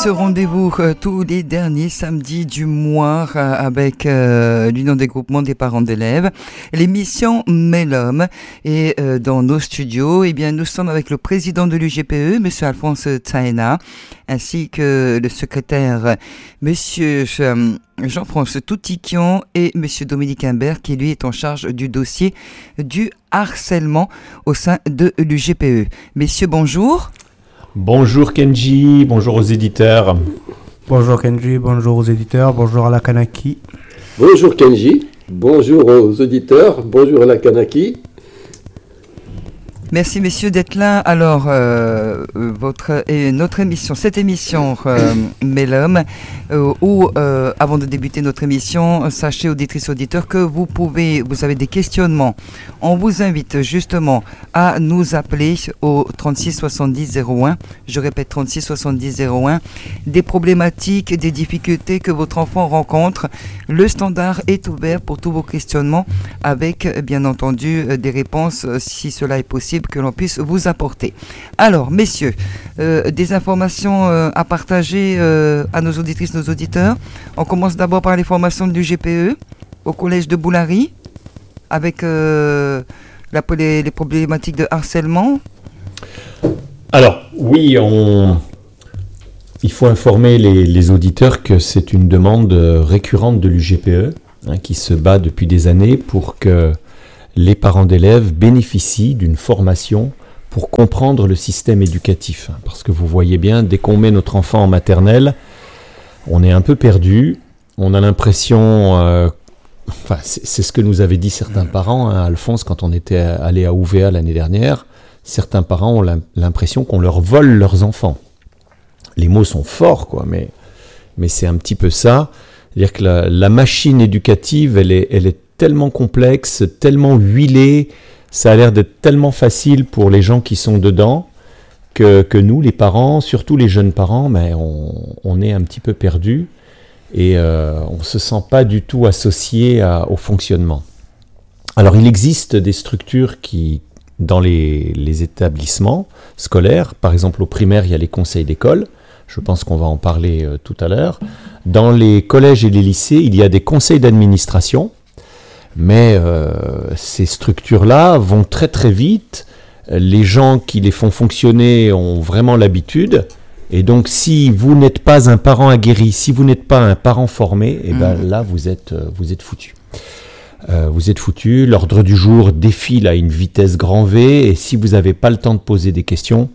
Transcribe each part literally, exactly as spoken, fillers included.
ce rendez-vous euh, tous les derniers samedis du mois euh, avec euh, l'Union des groupements des parents d'élèves, l'émission Melom. Et euh, dans nos studios, eh bien, nous sommes avec le président de l'U G P E, Monsieur Alphonse Tsaena, ainsi que le secrétaire, Monsieur euh, Jean-François Toutiquian, et Monsieur Dominique Imbert, qui lui est en charge du dossier du harcèlement au sein de l'U G P E. Messieurs, bonjour. Bonjour Kenji, bonjour aux éditeurs. Bonjour Kenji, bonjour aux éditeurs, bonjour à la Kanaki. Bonjour Kenji, bonjour aux auditeurs, bonjour à la Kanaki. Merci messieurs d'être là. Alors, euh, votre et notre émission, cette émission euh, Melom, euh, où euh, avant de débuter notre émission, sachez auditrices auditeurs que vous pouvez, vous avez des questionnements. On vous invite justement à nous appeler au trente-six soixante-dix zéro un. Je répète trente-six soixante-dix zéro un. Des problématiques, des difficultés que votre enfant rencontre. Le standard est ouvert pour tous vos questionnements, avec bien entendu des réponses si cela est possible, que l'on puisse vous apporter. Alors, messieurs, euh, des informations euh, à partager euh, à nos auditrices, nos auditeurs. On commence d'abord par les formations du G P E au collège de Boulari, avec euh, la, les, les problématiques de harcèlement. Alors, oui, on... il faut informer les, les auditeurs que c'est une demande récurrente de l'U G P E, hein, qui se bat depuis des années pour que les parents d'élèves bénéficient d'une formation pour comprendre le système éducatif. Parce que vous voyez bien, dès qu'on met notre enfant en maternelle, on est un peu perdu. On a l'impression, euh, enfin, c'est, c'est ce que nous avaient dit certains parents, hein, Alphonse, quand on était allé à U V A l'année dernière. Certains parents ont l'impression qu'on leur vole leurs enfants. Les mots sont forts, quoi, mais, mais c'est un petit peu ça. C'est-à-dire que la, la machine éducative, elle est, elle est tellement complexe, tellement huilé, ça a l'air d'être tellement facile pour les gens qui sont dedans que, que nous, les parents, surtout les jeunes parents, ben, on, on est un petit peu perdus et euh, on ne se sent pas du tout associé à, au fonctionnement. Alors il existe des structures qui, dans les, les établissements scolaires, par exemple au primaire, il y a les conseils d'école, je pense qu'on va en parler euh, tout à l'heure. Dans les collèges et les lycées, il y a des conseils d'administration. Mais euh, ces structures-là vont très très vite. Les gens qui les font fonctionner ont vraiment l'habitude. Et donc, si vous n'êtes pas un parent aguerri, si vous n'êtes pas un parent formé, et ben là, vous êtes, vous êtes foutu. Euh, vous êtes foutu. L'ordre du jour défile à une vitesse grand V. Et si vous n'avez pas le temps de poser des questions,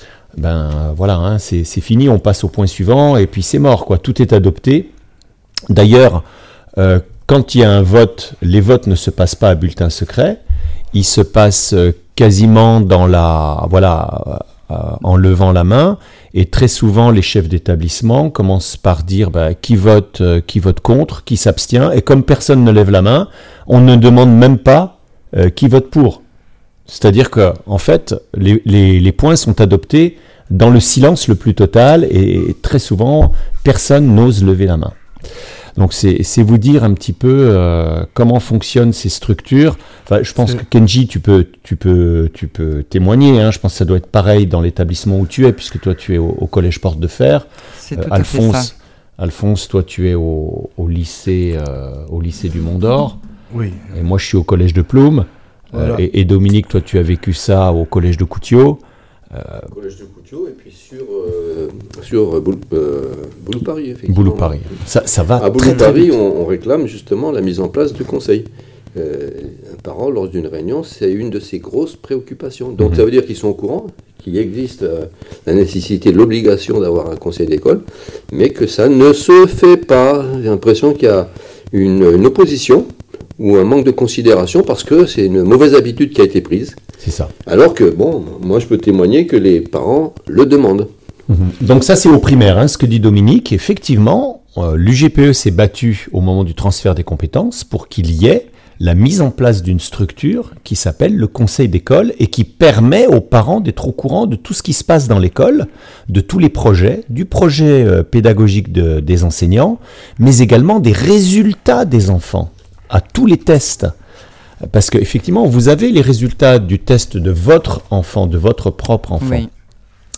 ben voilà, hein, c'est, c'est fini. On passe au point suivant et puis c'est mort, quoi. Tout est adopté. D'ailleurs, euh, quand il y a un vote, les votes ne se passent pas à bulletin secret, ils se passent quasiment dans la, voilà, euh, en levant la main, et très souvent les chefs d'établissement commencent par dire bah, qui vote, euh, qui vote contre, qui s'abstient, et comme personne ne lève la main, on ne demande même pas euh, qui vote pour. C'est-à-dire que, en fait, les, les, les points sont adoptés dans le silence le plus total, et très souvent personne n'ose lever la main. Donc c'est, c'est vous dire un petit peu euh, comment fonctionnent ces structures. Enfin, je pense c'est... que Kenji, tu peux, tu peux, tu peux témoigner. Hein. Je pense que ça doit être pareil dans l'établissement où tu es, puisque toi tu es au, au collège Porte de Fer. C'est tout euh, à Alphonse, fait ça. Alphonse, toi tu es au, au lycée, euh, au lycée du Mont d'Or. Oui. Et moi je suis au collège de Ploume. Voilà. Euh, et, et Dominique, toi tu as vécu ça au collège de Coutiot. Euh, collège de Coutiot et puis sur, euh, sur Boulou, euh, Boulou-Paris, effectivement. Boulou-Paris. Ça, ça va à très, Boulou-Paris, très on, on réclame justement la mise en place du conseil. Euh, un parent, lors d'une réunion, c'est une de ses grosses préoccupations. Donc mmh. ça veut dire qu'ils sont au courant, qu'il existe euh, la nécessité, l'obligation d'avoir un conseil d'école, mais que ça ne se fait pas. J'ai l'impression qu'il y a une, une opposition ou un manque de considération parce que c'est une mauvaise habitude qui a été prise. C'est ça. Alors que, bon, moi je peux témoigner que les parents le demandent. Mmh. Donc ça c'est au primaire, hein, ce que dit Dominique. Effectivement, euh, l'U G P E s'est battu au moment du transfert des compétences pour qu'il y ait la mise en place d'une structure qui s'appelle le conseil d'école et qui permet aux parents d'être au courant de tout ce qui se passe dans l'école, de tous les projets, du projet euh, pédagogique de, des enseignants, mais également des résultats des enfants, à tous les tests. Parce qu'effectivement, vous avez les résultats du test de votre enfant, de votre propre enfant. Oui.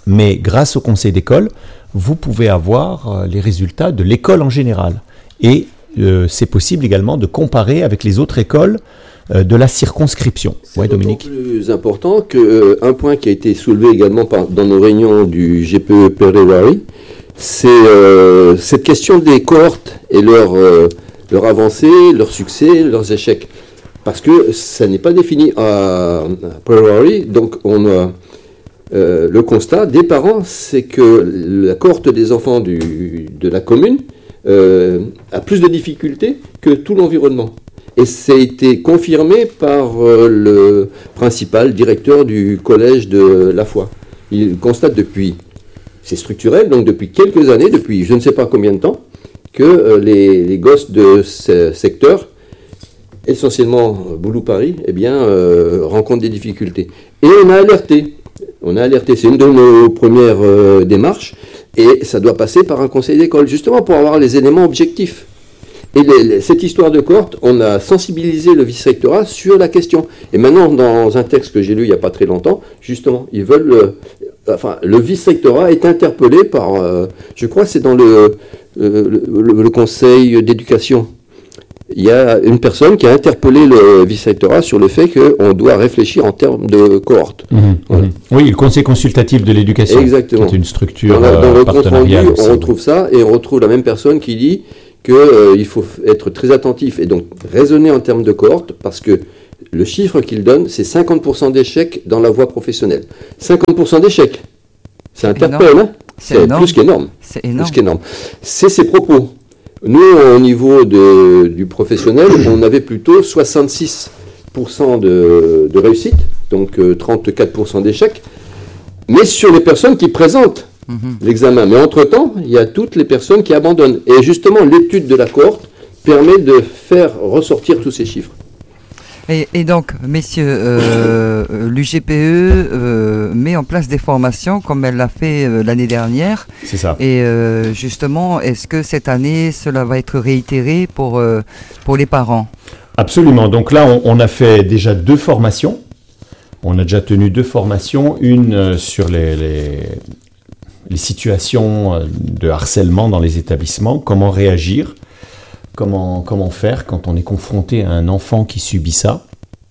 Mais grâce au conseil d'école, vous pouvez avoir euh, les résultats de l'école en général. Et euh, c'est possible également de comparer avec les autres écoles euh, de la circonscription. C'est ouais, d'autant Dominique. plus important qu'un euh, point qui a été soulevé également par, dans nos réunions du G P E Pereira, c'est euh, cette question des cohortes et leur, euh, leur avancée, leur succès, leurs échecs. Parce que ça n'est pas défini à, à Pereira, donc on a... Euh, le constat des parents, c'est que la cohorte des enfants du, de la commune euh, a plus de difficultés que tout l'environnement. Et ça a été confirmé par euh, le principal directeur du collège de La Foi. Il constate depuis, c'est structurel, donc depuis quelques années, depuis je ne sais pas combien de temps, que euh, les, les gosses de ce secteur, essentiellement Boulou-Paris, eh bien, euh, rencontrent des difficultés. Et on a alerté. On a alerté, c'est une de nos premières euh, démarches, et ça doit passer par un conseil d'école, justement pour avoir les éléments objectifs. Et les, les, cette histoire de cohorte, on a sensibilisé le vice-rectorat sur la question. Et maintenant, dans un texte que j'ai lu il n'y a pas très longtemps, justement, ils veulent... Euh, enfin, le vice-rectorat est interpellé par... Euh, je crois que c'est dans le, euh, le, le conseil d'éducation. Il y a une personne qui a interpellé le vice-rectorat sur le fait qu'on doit réfléchir en termes de cohorte. Mmh, voilà. mmh. Oui, le conseil consultatif de l'éducation. Exactement. C'est une structure dans, la, dans euh, le compte rendu, aussi. on retrouve ça, et on retrouve la même personne qui dit qu'il euh, faut être très attentif et donc raisonner en termes de cohorte, parce que le chiffre qu'il donne, c'est cinquante pour cent d'échecs dans la voie professionnelle. cinquante pour cent d'échecs. Ça interpelle, hein ? C'est, c'est plus qu'énorme. C'est énorme. Plus qu'énorme. C'est ses propos. Nous, au niveau de, du professionnel, on avait plutôt soixante-six pour cent de, de réussite, donc euh, trente-quatre pour cent d'échecs, mais sur les personnes qui présentent mmh. l'examen. Mais entre-temps, il y a toutes les personnes qui abandonnent. Et justement, l'étude de la cohorte permet de faire ressortir tous ces chiffres. Et, et donc, messieurs, euh, l'U G P E euh, met en place des formations comme elle l'a fait euh, l'année dernière. C'est ça. Et euh, justement, est-ce que cette année, cela va être réitéré pour, euh, pour les parents ? Absolument. Donc là, on, on a fait déjà deux formations. On a déjà tenu deux formations. Une euh, sur les, les, les situations de harcèlement dans les établissements, comment réagir. Comment, comment faire quand on est confronté à un enfant qui subit ça.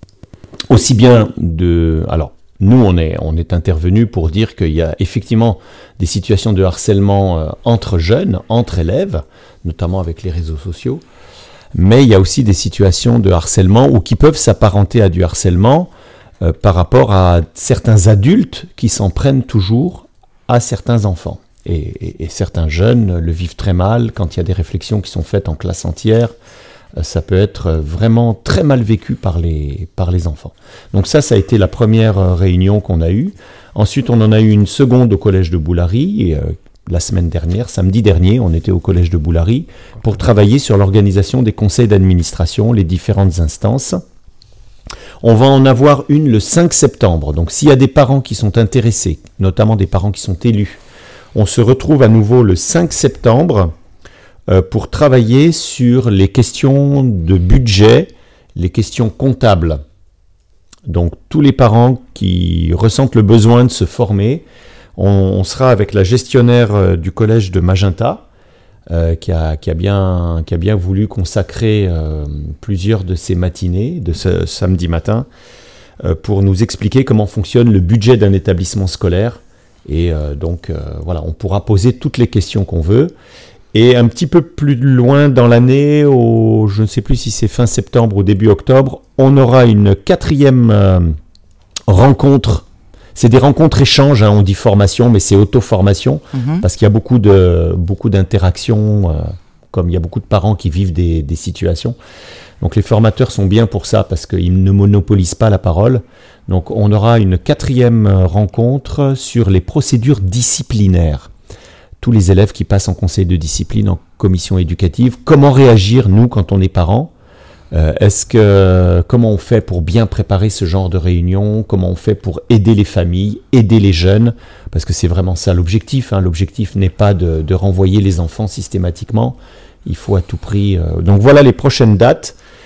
Aussi bien de... Alors, nous, on est, on est intervenu pour dire qu'il y a effectivement des situations de harcèlement euh, entre jeunes, entre élèves, notamment avec les réseaux sociaux, mais il y a aussi des situations de harcèlement ou qui peuvent s'apparenter à du harcèlement euh, par rapport à certains adultes qui s'en prennent toujours à certains enfants. Et, et, et certains jeunes le vivent très mal. Quand il y a des réflexions qui sont faites en classe entière, euh, ça peut être vraiment très mal vécu par les, par les enfants. Donc ça, ça a été la première euh, réunion qu'on a eue. Ensuite, on en a eu une seconde au collège de Boulary. Et, euh, la semaine dernière, samedi dernier, on était au collège de Boulary pour travailler sur l'organisation des conseils d'administration, les différentes instances. On va en avoir une le cinq septembre. Donc s'il y a des parents qui sont intéressés, notamment des parents qui sont élus, on se retrouve à nouveau le cinq septembre euh, pour travailler sur les questions de budget, les questions comptables. Donc tous les parents qui ressentent le besoin de se former, on, on sera avec la gestionnaire euh, du collège de Magenta, euh, qui, a, qui, a bien, qui a bien voulu consacrer euh, plusieurs de ces matinées, de ce samedi matin, euh, pour nous expliquer comment fonctionne le budget d'un établissement scolaire. Et euh, donc, euh, voilà, on pourra poser toutes les questions qu'on veut. Et un petit peu plus loin dans l'année, au, je ne sais plus si c'est fin septembre ou début octobre, on aura une quatrième euh, rencontre. C'est des rencontres échanges, hein, on dit formation, mais c'est auto-formation, mmh. parce qu'il y a beaucoup, de, beaucoup d'interactions, euh, comme il y a beaucoup de parents qui vivent des, des situations. Donc les formateurs sont bien pour ça, parce qu'ils ne monopolisent pas la parole. Donc on aura une quatrième rencontre sur les procédures disciplinaires. Tous les élèves qui passent en conseil de discipline, en commission éducative, comment réagir, nous, quand on est parents ? euh, est-ce que, comment on fait pour bien préparer ce genre de réunion ? Comment on fait pour aider les familles, aider les jeunes ? Parce que c'est vraiment ça l'objectif. Hein. L'objectif n'est pas de, de renvoyer les enfants systématiquement. Il faut à tout prix... Euh... Donc voilà les prochaines dates.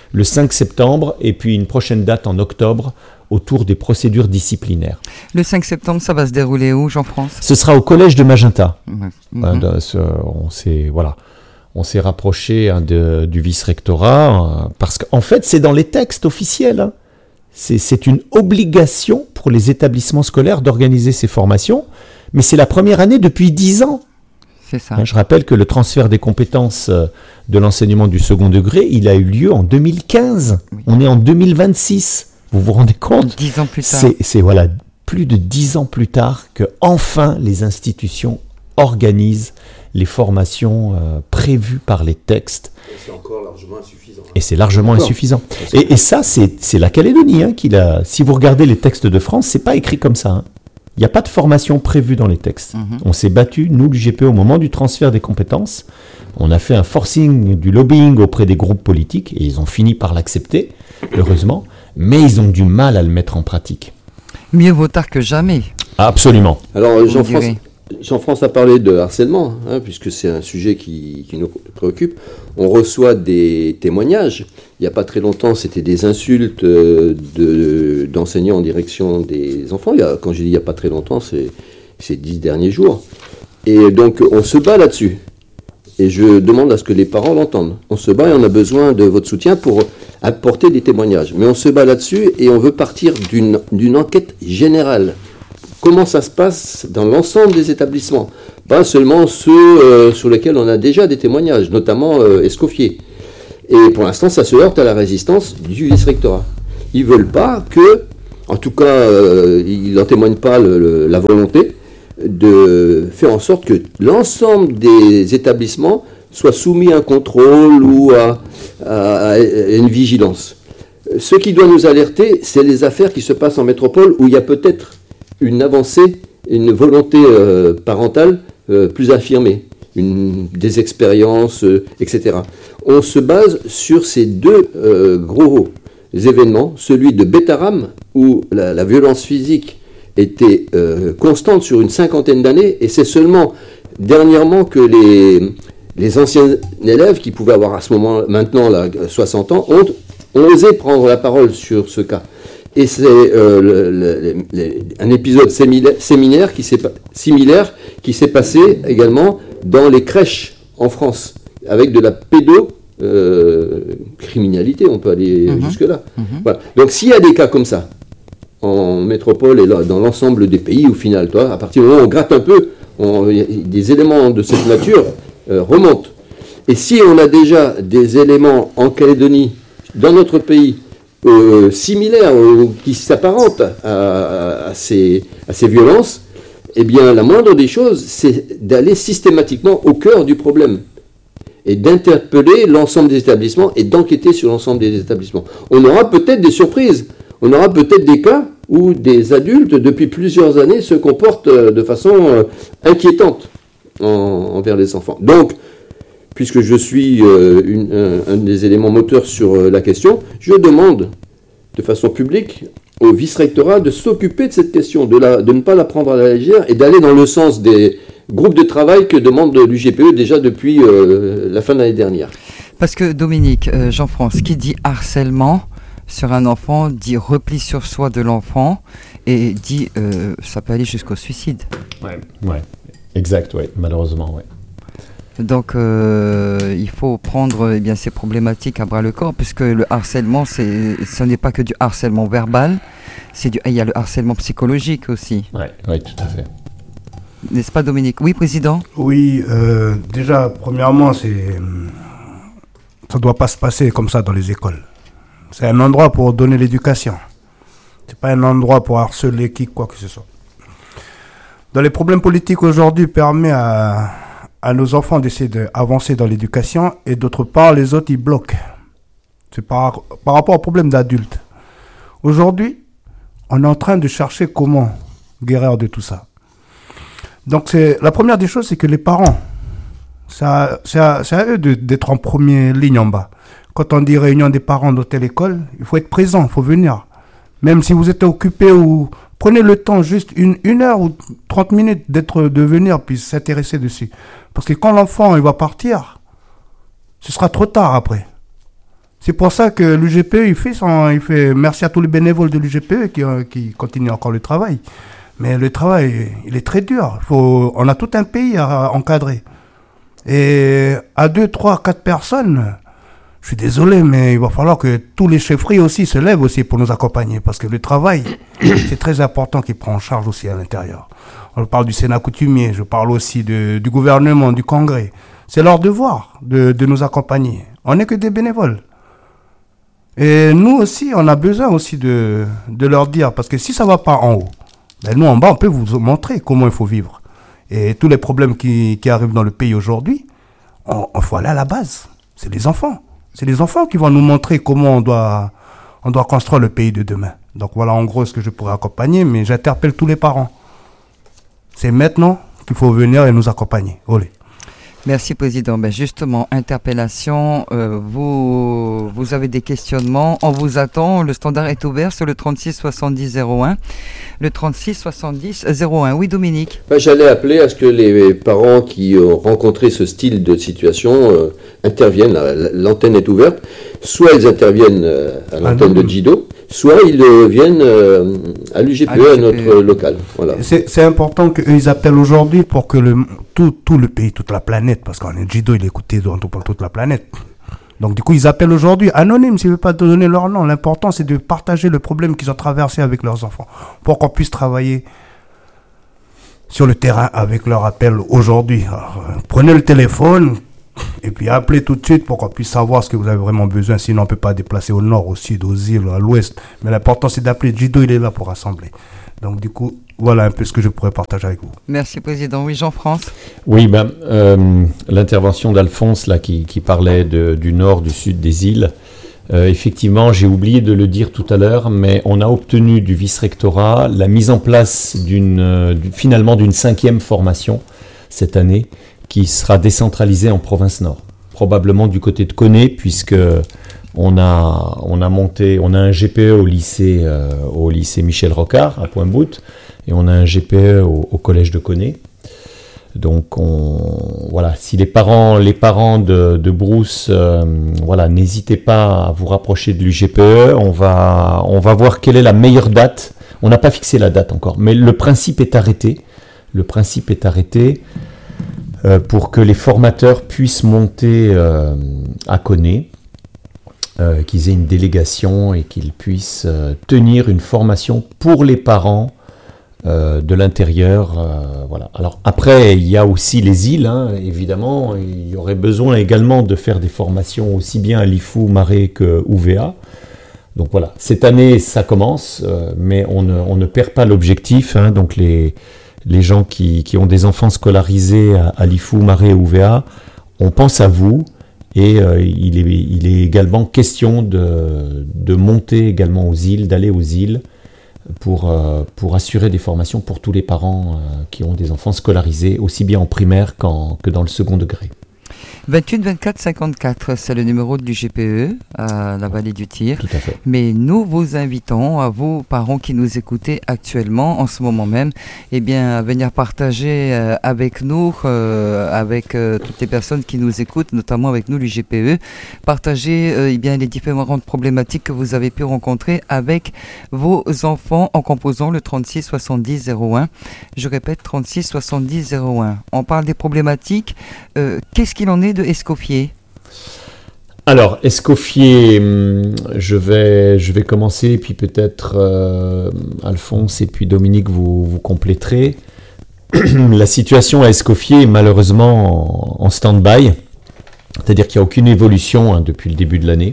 le cinq septembre, et puis une prochaine date en octobre, autour des procédures disciplinaires. Le cinq septembre, ça va se dérouler où, Jean-France ? Ce sera au collège de Magenta. Mmh. Euh, de, ce, on s'est, voilà, on s'est rapproché hein, de, du vice-rectorat, euh, parce qu'en fait, c'est dans les textes officiels. Hein. C'est, c'est une obligation pour les établissements scolaires d'organiser ces formations, mais c'est la première année depuis dix ans. C'est ça. Hein, je rappelle que le transfert des compétences de l'enseignement du second degré, il a eu lieu en deux mille quinze. Oui. On est en deux mille vingt-six. Vous vous rendez compte ? Dix ans plus tard. C'est, c'est voilà, plus de dix ans plus tard que enfin les institutions organisent les formations euh, prévues par les textes. Et c'est encore largement insuffisant. Hein. Et c'est largement encore. insuffisant. Et, et ça, c'est, c'est la Calédonie hein, qui l'a. Si vous regardez les textes de France, c'est pas écrit comme ça. Hein. Il n'y a pas de formation prévue dans les textes. Mmh. On s'est battu, nous, l'U G P E, au moment du transfert des compétences. On a fait un forcing, du lobbying auprès des groupes politiques, et ils ont fini par l'accepter, heureusement, mais ils ont du mal à le mettre en pratique. Mieux vaut tard que jamais. Absolument. Alors, Jean-France, Jean-France a parlé de harcèlement, hein, puisque c'est un sujet qui, qui nous préoccupe. On reçoit des témoignages. Il n'y a pas très longtemps, c'était des insultes euh, de, d'enseignants en direction des enfants. Il y a, quand je dis il n'y a pas très longtemps, c'est ces dix derniers jours. Et donc, on se bat là-dessus. Et je demande à ce que les parents l'entendent. On se bat et on a besoin de votre soutien pour apporter des témoignages. Mais on se bat là-dessus et on veut partir d'une, d'une enquête générale. Comment ça se passe dans l'ensemble des établissements ? Pas seulement ceux euh, sur lesquels on a déjà des témoignages, notamment euh, Escoffier. Et pour l'instant, ça se heurte à la résistance du vice-rectorat. Ils ne veulent pas que, en tout cas, euh, ils n'en témoignent pas le, le, la volonté de faire en sorte que l'ensemble des établissements soient soumis à un contrôle ou à, à, à une vigilance. Ce qui doit nous alerter, c'est les affaires qui se passent en métropole où il y a peut-être une avancée, une volonté euh, parentale euh, plus affirmée, une, des expériences, euh, et cetera. On se base sur ces deux euh, gros événements, celui de Betaram, où la, la violence physique était euh, constante sur une cinquantaine d'années, et c'est seulement dernièrement que les, les anciens élèves, qui pouvaient avoir à ce moment, maintenant là, soixante ans, ont, ont osé prendre la parole sur ce cas. Et c'est euh, le, le, le, un épisode séminaire qui s'est, similaire qui s'est passé également dans les crèches en France, avec de la pédocriminalité, euh, on peut aller mmh. jusque-là. Mmh. Voilà. Donc s'il y a des cas comme ça, en métropole et là, dans l'ensemble des pays, au final, toi, à partir du moment où on gratte un peu, on, des éléments de cette nature euh, remontent. Et si on a déjà des éléments en Calédonie, dans notre pays, Euh, similaires, euh, qui s'apparentent à, à, à, ces, à ces violences, eh bien, la moindre des choses, c'est d'aller systématiquement au cœur du problème et d'interpeller l'ensemble des établissements et d'enquêter sur l'ensemble des établissements. On aura peut-être des surprises, on aura peut-être des cas où des adultes, depuis plusieurs années, se comportent de façon euh, inquiétante en, envers les enfants. Donc, puisque je suis euh, une, un, un des éléments moteurs sur euh, la question, je demande de façon publique au vice-rectorat de s'occuper de cette question, de, la, de ne pas la prendre à la légère et d'aller dans le sens des groupes de travail que demande l'U G P E déjà depuis euh, la fin de l'année dernière. Parce que Dominique, euh, Jean-France, qui dit harcèlement sur un enfant, dit repli sur soi de l'enfant et dit euh, ça peut aller jusqu'au suicide. Ouais, ouais, exact, ouais, malheureusement, ouais. Donc, euh, il faut prendre eh bien, ces problématiques à bras-le-corps, puisque le harcèlement, c'est, ce n'est pas que du harcèlement verbal, c'est du, il y a le harcèlement psychologique aussi. Oui, ouais, tout à fait. N'est-ce pas, Dominique ? Oui, Président ? Oui, euh, déjà, premièrement, c'est, ça ne doit pas se passer comme ça dans les écoles. C'est un endroit pour donner l'éducation. Ce n'est pas un endroit pour harceler qui, quoi que ce soit. Dans les problèmes politiques aujourd'hui, permet à... à nos enfants d'essayer d'avancer dans l'éducation, et d'autre part, les autres, ils bloquent. C'est par, par rapport au problème d'adultes. Aujourd'hui, on est en train de chercher comment guérir de tout ça. Donc, c'est, la première des choses, c'est que les parents, c'est à, c'est à, c'est à eux de, d'être en première ligne en bas. Quand on dit réunion des parents dans telle école, il faut être présent, il faut venir. Même si vous êtes occupé ou... Prenez le temps, juste une, une heure ou trente minutes d'être, de venir, puis s'intéresser dessus. Parce que quand l'enfant il va partir, ce sera trop tard après. C'est pour ça que l'U G P E, il fait, son, il fait merci à tous les bénévoles de l'U G P E qui, qui continuent encore le travail. Mais le travail, il est très dur. Faut, on a tout un pays à encadrer. Et à deux, trois, quatre personnes, je suis désolé, mais il va falloir que tous les chefferies aussi se lèvent aussi pour nous accompagner. Parce que le travail, c'est très important qu'il prend en charge aussi à l'intérieur. On parle du Sénat coutumier, je parle aussi de, du gouvernement, du Congrès. C'est leur devoir de, de nous accompagner. On n'est que des bénévoles. Et nous aussi, on a besoin aussi de, de leur dire, parce que si ça ne va pas en haut, ben nous en bas, on peut vous montrer comment il faut vivre. Et tous les problèmes qui, qui arrivent dans le pays aujourd'hui, on, on faut aller à la base. C'est les enfants. C'est les enfants qui vont nous montrer comment on doit, on doit construire le pays de demain. Donc voilà en gros ce que je pourrais accompagner, mais j'interpelle tous les parents. C'est maintenant qu'il faut venir et nous accompagner. Olé. Merci, Président. Ben justement, interpellation, euh, vous, vous avez des questionnements, on vous attend. Le standard est ouvert sur le trente-six soixante-dix zéro un. Le trente-six soixante-dix zéro un. Oui, Dominique. Ben, j'allais appeler à ce que les parents qui ont rencontré ce style de situation euh, interviennent. L'antenne est ouverte. Soit ils interviennent euh, à l'antenne ah de Jido, soit ils euh, viennent euh, à l'U G P E, à, à notre local. Voilà. C'est, c'est important qu'ils appellent aujourd'hui pour que le, tout, tout le pays, toute la planète, parce qu'on est Jido, il est écouté dans toute la planète. Donc du coup, ils appellent aujourd'hui, anonymes, s'ils ne veulent pas donner leur nom. L'important, c'est de partager le problème qu'ils ont traversé avec leurs enfants, pour qu'on puisse travailler sur le terrain avec leur appel aujourd'hui. Alors, euh, prenez le téléphone, et puis appelez tout de suite pour qu'on puisse savoir ce que vous avez vraiment besoin. Sinon, on ne peut pas déplacer au nord, au sud, aux îles, à l'ouest. Mais l'important, c'est d'appeler. Jido, il est là pour rassembler. Donc, du coup, voilà un peu ce que je pourrais partager avec vous. Merci, Président. Oui, Jean-France. Oui, ben, euh, l'intervention d'Alphonse, là, qui, qui parlait de, du nord, du sud des îles. Euh, effectivement, j'ai oublié de le dire tout à l'heure, mais on a obtenu du vice-rectorat la mise en place d'une, euh, finalement d'une cinquième formation cette année, qui sera décentralisé en province nord, probablement du côté de Koné, puisque on a on a monté, on a un G P E au lycée euh, au lycée Michel Rocard à Pointe-Boute, et on a un G P E au, au collège de Koné. Donc on voilà, si les parents les parents de, de Brousse, euh, voilà, n'hésitez pas à vous rapprocher de l'U G P E. On va on va voir quelle est la meilleure date. On n'a pas fixé la date encore, mais le principe est arrêté. Le principe est arrêté. Euh, pour que les formateurs puissent monter euh, à Koné, euh, qu'ils aient une délégation et qu'ils puissent euh, tenir une formation pour les parents euh, de l'intérieur. Euh, voilà. Alors après, il y a aussi les îles, hein, évidemment. Il y aurait besoin également de faire des formations aussi bien à Lifou, Marais que Ouvéa. Donc voilà, cette année, ça commence, euh, mais on ne, on ne perd pas l'objectif. Hein, donc les... Les gens qui, qui ont des enfants scolarisés à, à Lifou, Marais et Ouvéa, on pense à vous, et euh, il, est, il est également question de, de monter également aux îles, d'aller aux îles pour, euh, pour assurer des formations pour tous les parents euh, qui ont des enfants scolarisés, aussi bien en primaire qu'en, que dans le second degré. vingt-huit vingt-quatre cinquante-quatre, c'est le numéro de l'U G P E à la vallée du Tir. Tout à fait. Mais nous vous invitons, à vous parents qui nous écoutez actuellement, en ce moment même, eh bien, à venir partager euh, avec nous, euh, avec euh, toutes les personnes qui nous écoutent, notamment avec nous l'U G P E, partager euh, eh bien, les différentes problématiques que vous avez pu rencontrer avec vos enfants en composant le trente-six soixante-dix zéro un. Je répète, trente-six soixante-dix zéro un. On parle des problématiques. Euh, qu'est-ce qu'il en est de Escoffier? Alors, Escoffier, je vais, je vais commencer, et puis peut-être euh, Alphonse et puis Dominique, vous, vous compléterez. La situation à Escoffier est malheureusement en, en stand-by, c'est-à-dire qu'il n'y a aucune évolution hein, depuis le début de l'année.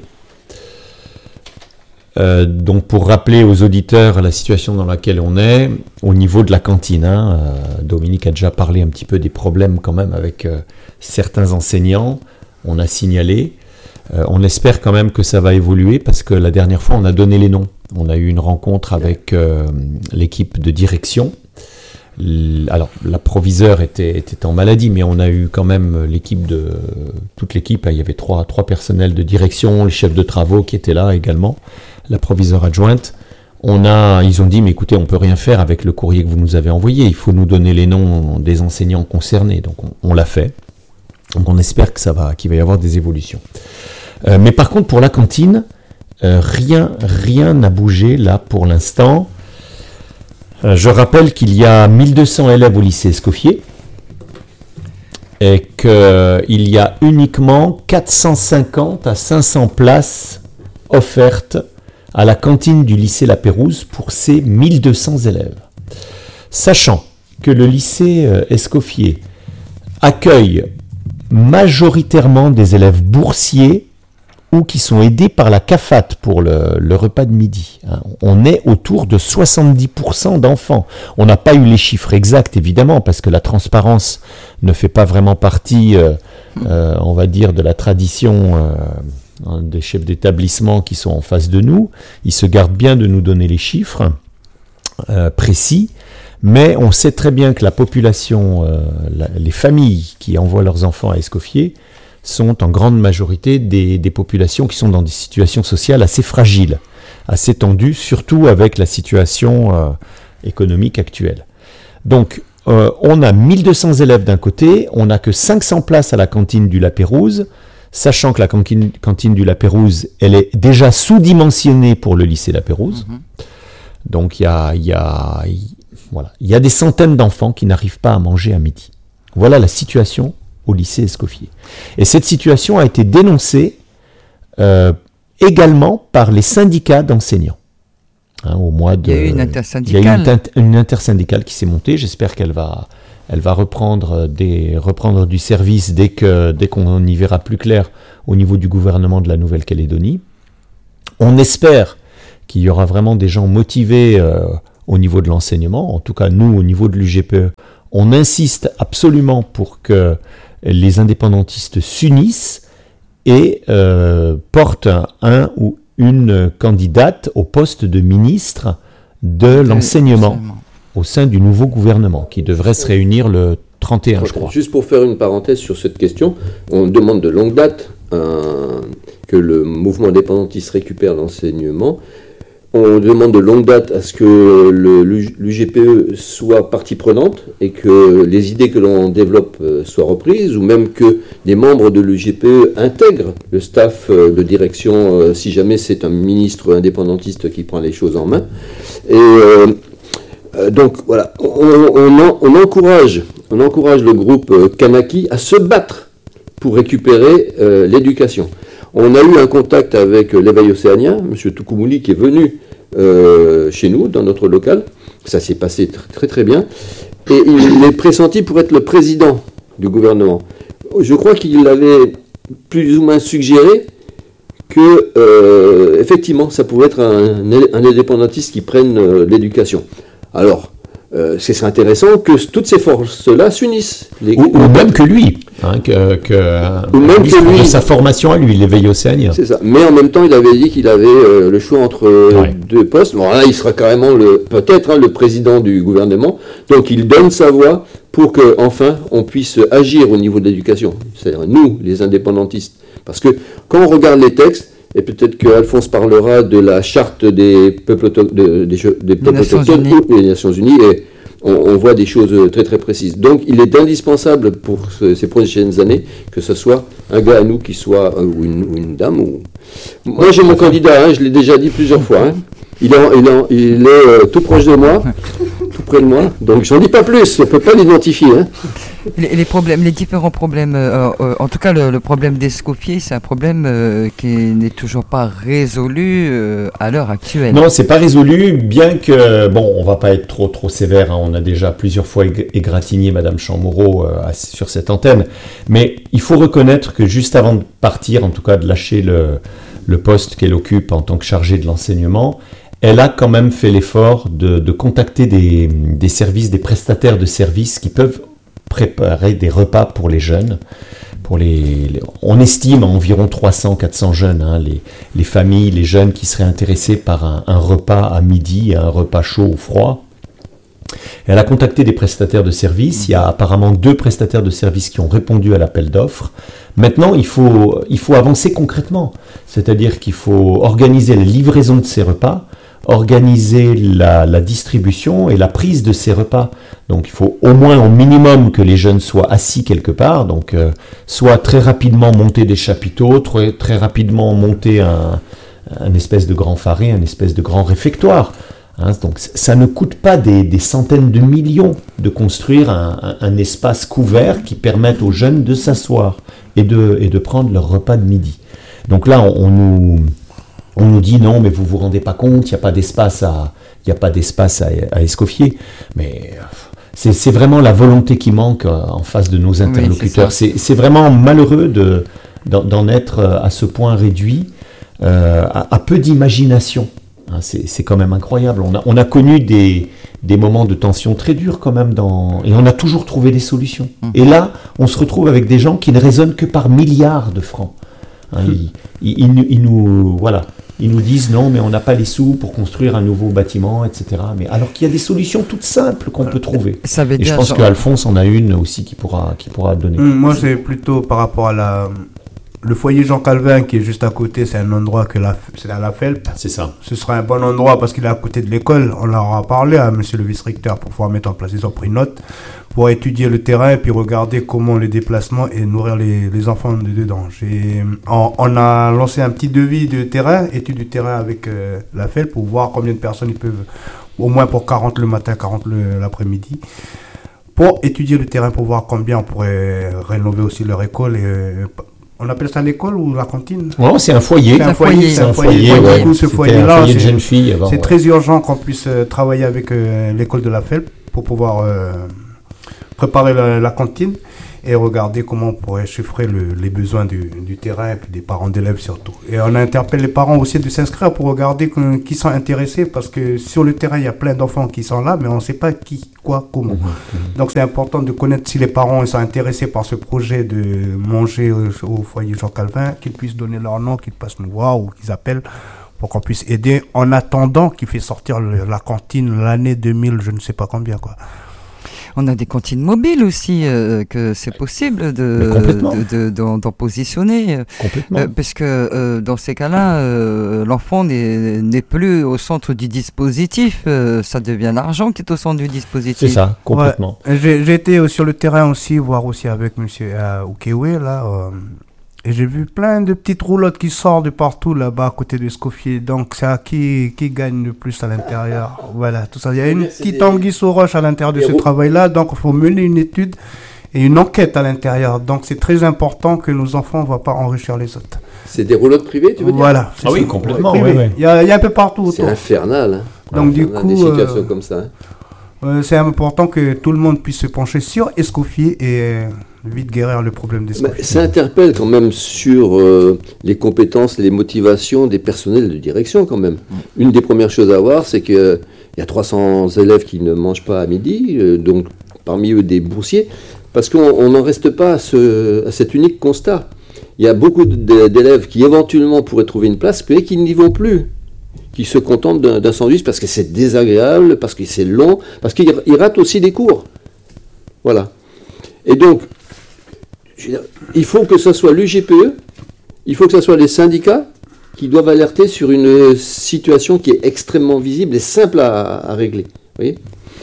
Euh, donc pour rappeler aux auditeurs la situation dans laquelle on est, au niveau de la cantine, hein, euh, Dominique a déjà parlé un petit peu des problèmes quand même avec euh, certains enseignants, on a signalé, euh, on espère quand même que ça va évoluer parce que la dernière fois on a donné les noms, on a eu une rencontre avec euh, l'équipe de direction. Alors, la proviseure était, était en maladie, mais on a eu quand même l'équipe de toute l'équipe. Il y avait trois, trois personnels de direction, les chefs de travaux qui étaient là également, la proviseure adjointe. On a, ils ont dit, mais écoutez, on peut rien faire avec le courrier que vous nous avez envoyé. Il faut nous donner les noms des enseignants concernés. Donc, on, on l'a fait. Donc, on espère que ça va, qu'il va y avoir des évolutions. Euh, mais par contre, pour la cantine, euh, rien, rien n'a bougé là pour l'instant. Euh, je rappelle qu'il y a mille deux cents élèves au lycée Escoffier et qu'il y a uniquement quatre cent cinquante à cinq cents places offertes à la cantine du lycée La Pérouse pour ces mille deux cents élèves. Sachant que le lycée Escoffier accueille majoritairement des élèves boursiers ou qui sont aidés par la C A F A T pour le, le repas de midi. On est autour de soixante-dix pour cent d'enfants. On n'a pas eu les chiffres exacts, évidemment, parce que la transparence ne fait pas vraiment partie, euh, euh, on va dire, de la tradition euh, des chefs d'établissement qui sont en face de nous. Ils se gardent bien de nous donner les chiffres euh, précis, mais on sait très bien que la population, euh, la, les familles qui envoient leurs enfants à Escoffier sont en grande majorité des, des populations qui sont dans des situations sociales assez fragiles, assez tendues, surtout avec la situation euh, économique actuelle. Donc, euh, on a mille deux cents élèves d'un côté, on n'a que cinq cents places à la cantine du La Pérouse, sachant que la cantine, cantine du La Pérouse, elle est déjà sous-dimensionnée pour le lycée La Pérouse. Mmh. Donc, il y a, y, a, y, voilà. y a des centaines d'enfants qui n'arrivent pas à manger à midi. Voilà la situation au lycée Escoffier. Et cette situation a été dénoncée euh, également par les syndicats d'enseignants. Hein, au mois de, il y a eu une intersyndicale. Il y a eu une, inter- une intersyndicale qui s'est montée. J'espère qu'elle va, elle va reprendre, des, reprendre du service dès, que, dès qu'on y verra plus clair au niveau du gouvernement de la Nouvelle-Calédonie. On espère qu'il y aura vraiment des gens motivés euh, au niveau de l'enseignement. En tout cas, nous, au niveau de l'U G P E, on insiste absolument pour que les indépendantistes s'unissent et euh, portent un, un ou une candidate au poste de ministre de l'enseignement au sein du nouveau gouvernement qui devrait se réunir le trente et un, je crois. Juste pour faire une parenthèse sur cette question, on demande de longue date euh, que le mouvement indépendantiste récupère l'enseignement. On demande de longue date à ce que le, l'U G P E soit partie prenante et que les idées que l'on développe soient reprises, ou même que des membres de l'U G P E intègrent le staff de direction si jamais c'est un ministre indépendantiste qui prend les choses en main. Et euh, donc voilà, on, on, en, on, encourage, on encourage le groupe Kanaki à se battre pour récupérer euh, l'éducation. On a eu un contact avec l'éveil océanien, M. Tukumuli, qui est venu euh, chez nous, dans notre local. Ça s'est passé très très, très bien. Et il est pressenti pour être le président du gouvernement. Je crois qu'il avait plus ou moins suggéré que, euh, effectivement, ça pouvait être un, un indépendantiste qui prenne euh, l'éducation. Alors, Euh, c'est intéressant que toutes ces forces-là s'unissent. Les... Ou, ou même que lui, hein, que, que, ou même que lui, de sa formation à lui, l'éveil océanien. C'est ça. Mais en même temps, il avait dit qu'il avait euh, le choix entre euh, ouais. deux postes. Bon, là, il sera carrément le, peut-être hein, le président du gouvernement. Donc, il donne sa voix pour que, enfin, on puisse agir au niveau de l'éducation. C'est-à-dire nous, les indépendantistes. Parce que quand on regarde les textes, et peut-être qu'Alphonse parlera de la charte des peuples, auto- de, des, des peuples autochtones des Nations Unies, et on, on voit des choses très très précises. Donc il est indispensable pour ce, ces prochaines années que ce soit un gars à nous qui soit, euh, ou, une, ou une dame. Ou... Moi j'ai mon candidat, hein, je l'ai déjà dit plusieurs fois. Hein. Il est, il est, il est euh, tout proche de moi, tout près de moi, donc j'en dis pas plus, je ne peux pas l'identifier. Hein. Les, les problèmes, les différents problèmes, euh, euh, en tout cas le, le problème d'Escoffier, c'est un problème euh, qui n'est toujours pas résolu euh, à l'heure actuelle. Non, c'est pas résolu, bien que, bon, on va pas être trop trop sévère, hein, on a déjà plusieurs fois égratigné Madame Chamorro euh, sur cette antenne, mais il faut reconnaître que juste avant de partir, en tout cas de lâcher le, le poste qu'elle occupe en tant que chargée de l'enseignement, elle a quand même fait l'effort de, de contacter des, des services, des prestataires de services qui peuvent préparer des repas pour les jeunes. Pour les, les, on estime à environ trois cents à quatre cents jeunes, hein, les, les familles, les jeunes qui seraient intéressés par un, un repas à midi, un repas chaud ou froid. Elle a contacté des prestataires de services. Il y a apparemment deux prestataires de services qui ont répondu à l'appel d'offres. Maintenant, il faut, il faut avancer concrètement. C'est-à-dire qu'il faut organiser la livraison de ces repas, organiser la, la distribution et la prise de ces repas. Donc il faut au moins au minimum que les jeunes soient assis quelque part, donc euh, soit très rapidement monter des chapiteaux, très, très rapidement monter un, un espèce de grand faré, un espèce de grand réfectoire. Hein, donc ça ne coûte pas des, des centaines de millions de construire un, un, un espace couvert qui permette aux jeunes de s'asseoir et de, et de prendre leur repas de midi. Donc là, on, on nous... On nous dit non, mais vous vous rendez pas compte, il n'y a pas d'espace à, il y a pas d'espace à, à Escoffier. Mais c'est, c'est vraiment la volonté qui manque en face de nos interlocuteurs. Oui, c'est, c'est, c'est vraiment malheureux de, d'en, d'en être à ce point réduit, euh, à, à peu d'imagination. Hein, c'est, c'est quand même incroyable. On a, on a connu des, des moments de tension très durs quand même, dans, et on a toujours trouvé des solutions. Mmh. Et là, on se retrouve avec des gens qui ne raisonnent que par milliards de francs. Hein, mmh. ils, ils, ils, ils nous, voilà. Ils nous disent non, mais on n'a pas les sous pour construire un nouveau bâtiment, et cetera. Mais alors qu'il y a des solutions toutes simples qu'on peut trouver. Ça veut Et dire je pense genre... qu'Alphonse en a une aussi qui pourra, qui pourra donner. Mmh, moi, c'est plutôt par rapport à la... le foyer Jean Calvin qui est juste à côté. C'est un endroit que la... c'est à la Felpe. C'est ça. Ce sera un bon endroit parce qu'il est à côté de l'école. On leur a parlé à monsieur le vice-recteur pour pouvoir mettre en place. Ils ont pris note pour étudier le terrain et puis regarder comment les déplacements et nourrir les, les enfants de dedans. J'ai, on, on a lancé un petit devis de terrain, étude du terrain avec euh, la F E L pour voir combien de personnes ils peuvent, au moins pour quarante le matin, quarante le, l'après-midi, pour étudier le terrain pour voir combien on pourrait rénover aussi leur école. Et, euh, on appelle ça l'école ou la cantine ? Oh, c'est un foyer. C'est un foyer. C'est un foyer. foyer ouais. Du coup, ce foyer-là, un foyer de jeunes filles avant, c'est ouais. très urgent qu'on puisse euh, travailler avec euh, l'école de la F E L pour pouvoir euh, préparer la, la cantine et regarder comment on pourrait chiffrer le, les besoins du, du terrain et puis des parents d'élèves surtout. Et on interpelle les parents aussi de s'inscrire pour regarder que, qui sont intéressés parce que sur le terrain, il y a plein d'enfants qui sont là, mais on ne sait pas qui, quoi, comment. Mmh. Donc c'est important de connaître si les parents ils sont intéressés par ce projet de manger au, au foyer Jean Calvin, qu'ils puissent donner leur nom, qu'ils passent nous voir ou qu'ils appellent pour qu'on puisse aider en attendant qu'il fait sortir le, la cantine l'année deux mille, je ne sais pas combien quoi. On a des cantines mobiles aussi, euh, que c'est possible de, de, de, d'en, d'en positionner. Complètement. Euh, parce que euh, dans ces cas-là, euh, l'enfant n'est, n'est plus au centre du dispositif. Euh, ça devient l'argent qui est au centre du dispositif. C'est ça, complètement. Ouais, j'ai, j'ai été sur le terrain aussi, voir aussi avec monsieur euh, Okewe, là. Euh, et j'ai vu plein de petites roulottes qui sortent de partout là-bas à côté de Escoffier. Donc c'est à qui, qui gagne le plus à l'intérieur. Voilà, tout ça. Il y a une petite anguille sous roche à l'intérieur de ce rou- travail-là. Donc il faut mener une étude et une enquête à l'intérieur. Donc c'est très important que nos enfants ne vont pas enrichir les autres. C'est des roulottes privées, tu veux dire ? Voilà. Ah oui, complètement. Oui, oui. Il, y a, il y a un peu partout autour. C'est infernal. Hein. Donc infernal, du coup, des situations euh, comme ça. Hein. Euh, c'est important que tout le monde puisse se pencher sur Escoffier et euh, vite guérir le problème d'Escoffier. Bah, ça interpelle quand même sur euh, les compétences, les motivations des personnels de direction quand même. Mmh. Une des premières choses à voir, c'est qu'il euh, y a trois cents élèves qui ne mangent pas à midi, euh, donc parmi eux des boursiers, parce qu'on n'en reste pas à, ce, à cet unique constat. Il y a beaucoup de, d'élèves qui éventuellement pourraient trouver une place, mais qui n'y vont plus, qui se contentent d'un, d'un sandwich parce que c'est désagréable, parce que c'est long, parce qu'ils ratent aussi des cours. Voilà. Et donc, je veux dire, il faut que ce soit l'U G P E, il faut que ce soit les syndicats qui doivent alerter sur une situation qui est extrêmement visible et simple à, à régler. Vous voyez ?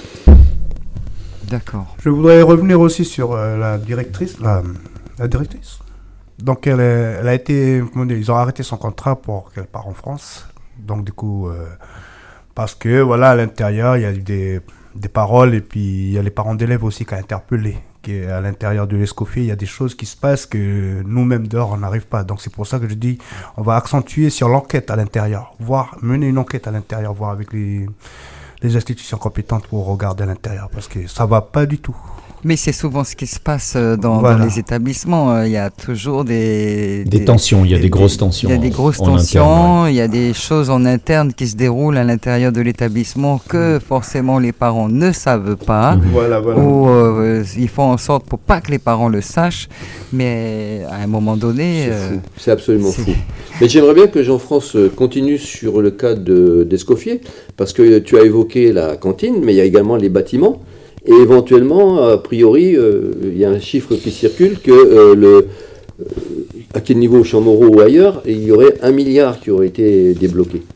D'accord. Je voudrais revenir aussi sur euh, la directrice, la, la directrice. Donc elle, est, elle a été, comment dire, ils ont arrêté son contrat pour qu'elle parte en France. Donc du coup, euh, parce que voilà, à l'intérieur, il y a eu des, des paroles et puis il y a les parents d'élèves aussi qui ont interpellé. Qui est à l'intérieur de l'Escoffier, il y a des choses qui se passent que nous-mêmes dehors, on n'arrive pas. Donc c'est pour ça que je dis, on va accentuer sur l'enquête à l'intérieur, voir, mener une enquête à l'intérieur, voir avec les, les institutions compétentes pour regarder à l'intérieur, parce que ça va pas du tout. Mais c'est souvent ce qui se passe dans, voilà. dans les établissements. Il y a toujours des... Des, des tensions, il y a des, des grosses tensions. Il y a des grosses en, tensions, en interne, ouais. Il y a des choses en interne qui se déroulent à l'intérieur de l'établissement que forcément les parents ne savent pas. Mmh. Voilà, voilà. Ou euh, ils font en sorte pour pas que les parents le sachent. Mais à un moment donné... C'est, euh, fou. C'est absolument c'est... fou. Mais j'aimerais bien que Jean-France continue sur le cas de, d'Escoffier, parce que tu as évoqué la cantine, mais il y a également les bâtiments. Et éventuellement, a priori, euh, il y a un chiffre qui circule que euh, le, euh, à quel niveau, Chamorro ou ailleurs, il y aurait un milliard qui aurait été débloqué.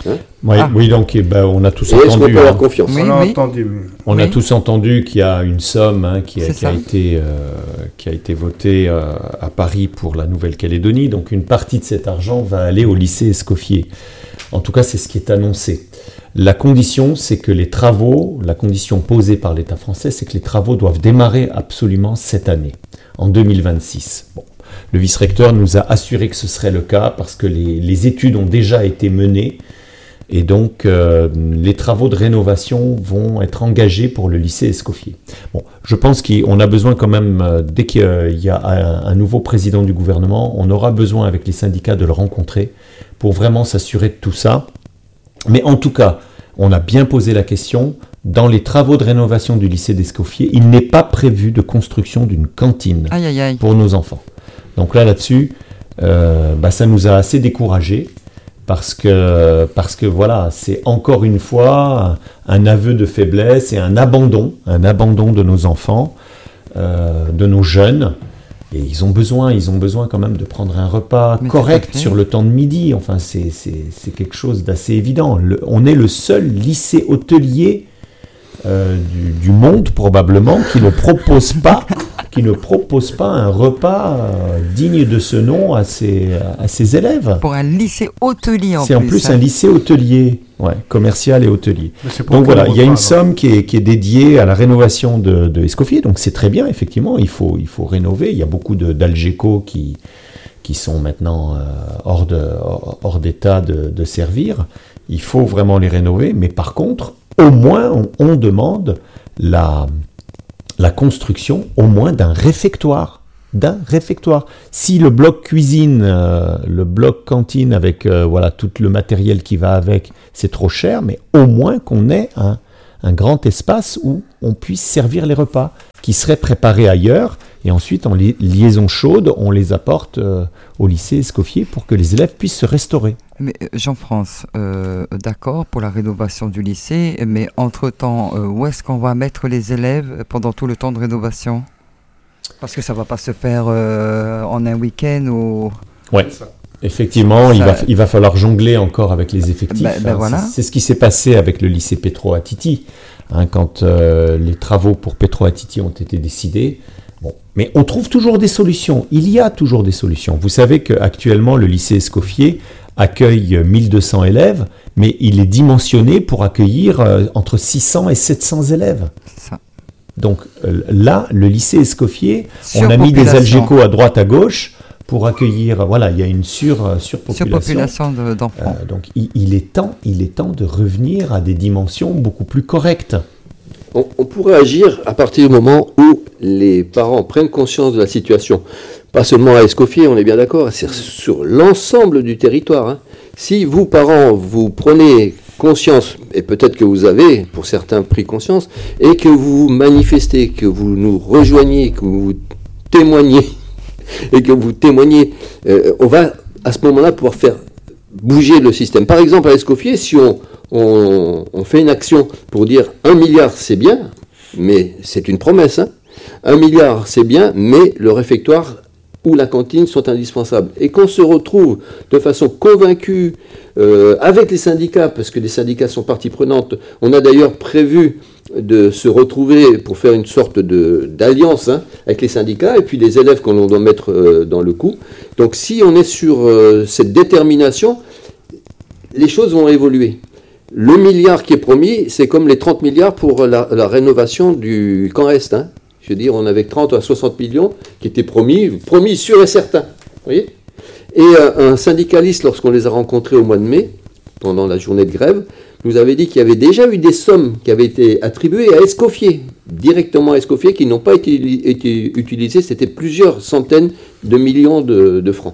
Hein Ouais, Ah. Oui, donc eh ben, on a tous Et est-ce qu'on entendu. peut avoir hein. confiance? Oui, On a oui. entendu. mais- On a Oui. tous entendu qu'il y a une somme hein, qui, a, C'est qui a ça. été, euh, qui a été votée euh, à Paris pour la Nouvelle-Calédonie. Donc une partie de cet argent va aller au lycée Escoffier. En tout cas, c'est ce qui est annoncé. La condition, c'est que les travaux, la condition posée par l'État français, c'est que les travaux doivent démarrer absolument cette année, en deux mille vingt-six. Bon. Le vice-recteur nous a assuré que ce serait le cas parce que les, les études ont déjà été menées. Et donc, euh, les travaux de rénovation vont être engagés pour le lycée Escoffier. Bon, je pense qu'on a besoin quand même, euh, dès qu'il y a un, un nouveau président du gouvernement, on aura besoin avec les syndicats de le rencontrer pour vraiment s'assurer de tout ça. Mais en tout cas, on a bien posé la question. Dans les travaux de rénovation du lycée d'Escoffier, il n'est pas prévu de construction d'une cantine Aïe, aïe, aïe. pour nos enfants. Donc là, là-dessus, euh, bah, ça nous a assez découragés. Parce que, parce que voilà, c'est encore une fois un, un aveu de faiblesse et un abandon, un abandon de nos enfants, euh, de nos jeunes. Et ils ont besoin, ils ont besoin quand même de prendre un repas Mais tout à correct fait. sur le temps de midi. Enfin, c'est, c'est, c'est quelque chose d'assez évident. Le- on est le seul lycée hôtelier euh, du, du monde probablement qui ne propose pas, qui ne propose pas un repas euh, digne de ce nom à ses, à ses élèves. Pour un lycée hôtelier en C'est plus. en plus hein. un lycée hôtelier, ouais, commercial et hôtelier. Mais c'est pour Donc quel voilà, il y a repas, une alors somme qui est, qui est dédiée à la rénovation de, de Escoffier, donc c'est très bien, effectivement, il faut, il faut rénover. Il y a beaucoup de, d'Algeco qui, qui sont maintenant euh, hors, de, hors, hors d'état de, de servir. Il faut vraiment les rénover, mais par contre, au moins, on, on demande la, la construction au moins d'un réfectoire. D'un réfectoire. Si le bloc cuisine, euh, le bloc cantine avec euh, voilà, tout le matériel qui va avec, c'est trop cher, mais au moins qu'on ait un, un grand espace où on puisse servir les repas, qui seraient préparés ailleurs, et ensuite en li- liaison chaude, on les apporte euh, au lycée Escoffier pour que les élèves puissent se restaurer. Mais euh, Jean-France, euh, d'accord pour la rénovation du lycée, mais entre-temps, euh, où est-ce qu'on va mettre les élèves pendant tout le temps de rénovation? Parce que ça ne va pas se faire euh, en un week-end ou... Ouais. Effectivement, il Ça- va, il va falloir jongler encore avec les effectifs. Ben- ben hein. voilà. C'est, c'est ce qui s'est passé avec le lycée Petro Atiti, hein, quand euh, les travaux pour Petro Atiti ont été décidés. Bon. Mais on trouve toujours des solutions. Il y a toujours des solutions. Vous savez qu'actuellement, le lycée Escoffier accueille mille deux cents élèves, mais il est dimensionné pour accueillir euh, entre six cents et sept cents élèves. Ça. Donc euh, là, le lycée Escoffier, on a mis des Surpopulation. Algeco à droite à gauche pour accueillir. Voilà, il y a une sur, euh, surpopulation. Surpopulation de- d'enfants. Euh, donc il, il est temps, il est temps de revenir à des dimensions beaucoup plus correctes. On, on pourrait agir à partir du moment où les parents prennent conscience de la situation. Pas seulement à Escoffier, on est bien d'accord, c'est sur l'ensemble du territoire. hein. Si vous, parents, vous prenez conscience, et peut-être que vous avez, pour certains, pris conscience, et que vous manifestez, que vous nous rejoignez, que vous témoignez, et que vous témoignez, euh, on va à ce moment-là pouvoir faire bouger le système. Par exemple, à Escoffier, si on, on, on fait une action pour dire un milliard c'est bien, mais c'est une promesse, hein. un milliard c'est bien, mais le réfectoire ou la cantine sont indispensables. Et qu'on se retrouve de façon convaincue euh, avec les syndicats, parce que les syndicats sont partie prenante. On a d'ailleurs prévu de se retrouver pour faire une sorte de, d'alliance hein, avec les syndicats et puis les élèves qu'on doit mettre euh, dans le coup. Donc si on est sur euh, cette détermination, les choses vont évoluer. Le milliard qui est promis, c'est comme les trente milliards pour la, la rénovation du camp Est. Hein. Je veux dire, on avait trente à soixante millions qui étaient promis, promis sûr et certain. Vous voyez ? Et euh, un syndicaliste, lorsqu'on les a rencontrés au mois de mai, pendant la journée de grève, nous avait dit qu'il y avait déjà eu des sommes qui avaient été attribuées à Escoffier, directement à Escoffier, qui n'ont pas été, été utilisées. C'était plusieurs centaines de millions de, de francs.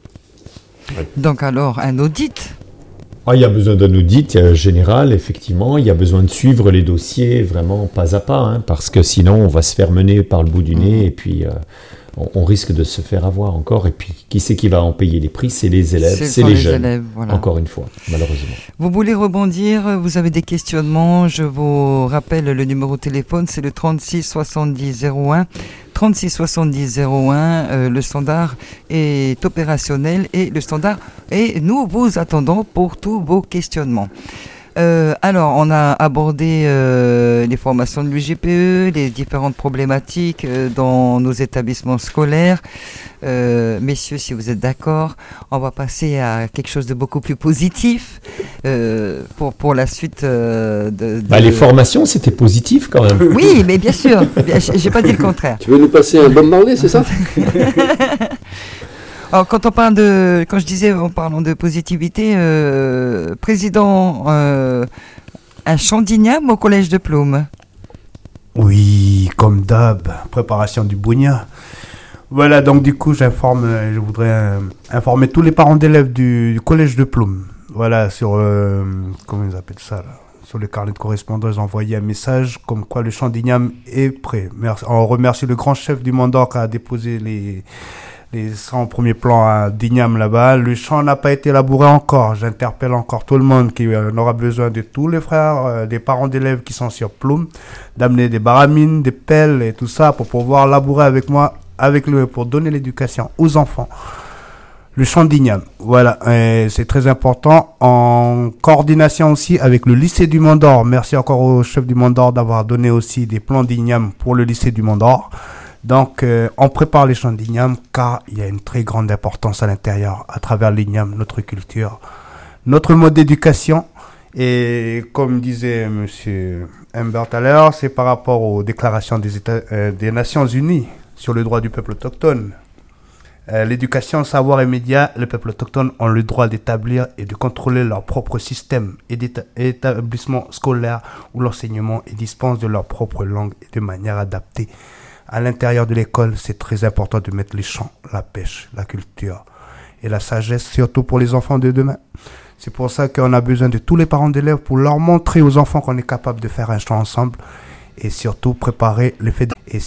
Donc alors, un audit. Ah, il y a besoin d'un audit euh, général, effectivement. Il y a besoin de suivre les dossiers vraiment pas à pas, hein, parce que sinon on va se faire mener par le bout du nez et puis euh, on, on risque de se faire avoir encore. Et puis qui c'est qui va en payer les prix? C'est les élèves, Ce c'est sont les, les jeunes. élèves, voilà. Encore une fois, malheureusement. Vous voulez rebondir, vous avez des questionnements, je vous rappelle le numéro de téléphone, c'est le trente-six soixante-dix zéro un, trente-six soixante-dix zéro un. Euh, le standard est opérationnel et le standard et nous vous attendons pour tous vos questionnements. Euh, alors, on a abordé euh, les formations de l'U G P E, les différentes problématiques euh, dans nos établissements scolaires. Euh, messieurs, si vous êtes d'accord, on va passer à quelque chose de beaucoup plus positif euh, pour, pour la suite euh, de, de... Bah, les formations, c'était positif quand même. Oui, mais bien sûr, j'ai pas dit le contraire. Tu veux nous passer un Bob Marley, c'est ça? Alors, quand on parle de, quand je disais en parlant de positivité, euh, président, euh, un chant d'igname au collège de Ploum. Oui, comme d'hab, préparation du bougna. Voilà, donc du coup, j'informe, je voudrais euh, informer tous les parents d'élèves du, du collège de Ploum. Voilà, sur, euh, comment ils appellent ça là, sur le carnet de correspondance, envoyer un message comme quoi le chant d'igname est prêt. Merci, on remercie le grand chef du Mont-d'Or qui a déposé les Les cent premiers plans à Dignam là-bas. Le champ n'a pas été labouré encore. J'interpelle encore tout le monde qui euh, aura besoin de tous les frères, euh, des parents d'élèves qui sont sur Ploum, d'amener des baramines, des pelles et tout ça pour pouvoir labourer avec moi, avec le, pour donner l'éducation aux enfants. Le champ d'Ignam, voilà, et c'est très important, en coordination aussi avec le lycée du Mont-d'Or. Merci encore au chef du Mont-d'Or d'avoir donné aussi des plans d'Ignam pour le lycée du Mont-d'Or. Donc, euh, on prépare les champs d'igname car il y a une très grande importance à l'intérieur, à travers l'igname, notre culture, notre mode d'éducation. Et comme disait monsieur Humbert tout à l'heure, c'est par rapport aux déclarations des, États, euh, des Nations Unies sur le droit du peuple autochtone. Euh, l'éducation, savoir et médias, les peuples autochtones ont le droit d'établir et de contrôler leur propre système et d'établissement scolaire où l'enseignement est dispensé de leur propre langue et de manière adaptée. À l'intérieur de l'école, c'est très important de mettre les chants, la pêche, la culture et la sagesse, surtout pour les enfants de demain. C'est pour ça qu'on a besoin de tous les parents d'élèves pour leur montrer aux enfants qu'on est capable de faire un chant ensemble et surtout préparer le fait de... Et